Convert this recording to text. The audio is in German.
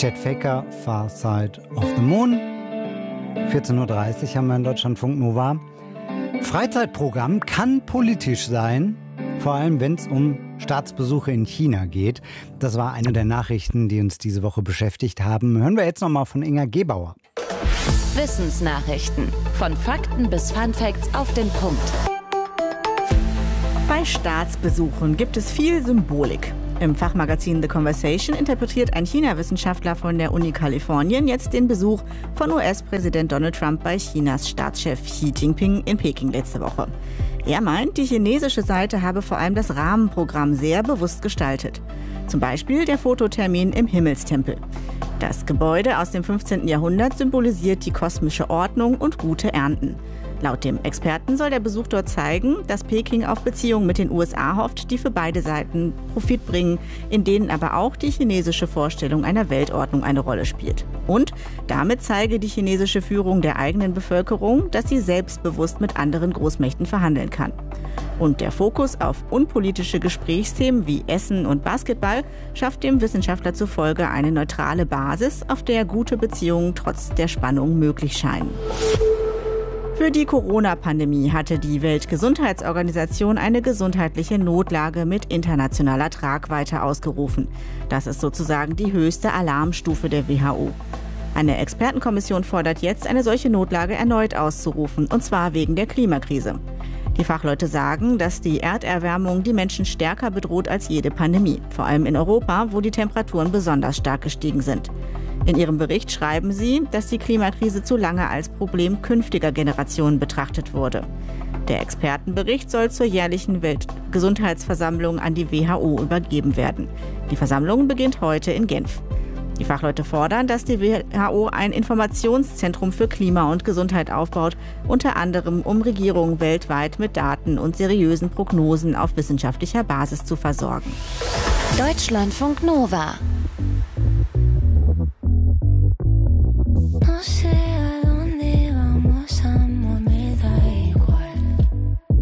Chet Faker, Far Side of the Moon. 14.30 Uhr haben wir in Deutschlandfunk Nova. Freizeitprogramm kann politisch sein, vor allem wenn es um Staatsbesuche in China geht. Das war eine der Nachrichten, die uns diese Woche beschäftigt haben. Hören wir jetzt nochmal von Inga Gebauer. Wissensnachrichten. Von Fakten bis Funfacts auf den Punkt. Bei Staatsbesuchen gibt es viel Symbolik. Im Fachmagazin The Conversation interpretiert ein China-Wissenschaftler von der Uni Kalifornien jetzt den Besuch von US-Präsident Donald Trump bei Chinas Staatschef Xi Jinping in Peking letzte Woche. Er meint, die chinesische Seite habe vor allem das Rahmenprogramm sehr bewusst gestaltet. Zum Beispiel der Fototermin im Himmelstempel. Das Gebäude aus dem 15. Jahrhundert symbolisiert die kosmische Ordnung und gute Ernten. Laut dem Experten soll der Besuch dort zeigen, dass Peking auf Beziehungen mit den USA hofft, die für beide Seiten Profit bringen, in denen aber auch die chinesische Vorstellung einer Weltordnung eine Rolle spielt. Und damit zeige die chinesische Führung der eigenen Bevölkerung, dass sie selbstbewusst mit anderen Großmächten verhandeln kann. Und der Fokus auf unpolitische Gesprächsthemen wie Essen und Basketball schafft dem Wissenschaftler zufolge eine neutrale Basis, auf der gute Beziehungen trotz der Spannung möglich scheinen. Für die Corona-Pandemie hatte die Weltgesundheitsorganisation eine gesundheitliche Notlage mit internationaler Tragweite ausgerufen. Das ist sozusagen die höchste Alarmstufe der WHO. Eine Expertenkommission fordert jetzt, eine solche Notlage erneut auszurufen, und zwar wegen der Klimakrise. Die Fachleute sagen, dass die Erderwärmung die Menschen stärker bedroht als jede Pandemie, vor allem in Europa, wo die Temperaturen besonders stark gestiegen sind. In ihrem Bericht schreiben sie, dass die Klimakrise zu lange als Problem künftiger Generationen betrachtet wurde. Der Expertenbericht soll zur jährlichen Weltgesundheitsversammlung an die WHO übergeben werden. Die Versammlung beginnt heute in Genf. Die Fachleute fordern, dass die WHO ein Informationszentrum für Klima und Gesundheit aufbaut, unter anderem um Regierungen weltweit mit Daten und seriösen Prognosen auf wissenschaftlicher Basis zu versorgen. Deutschlandfunk Nova. No sé.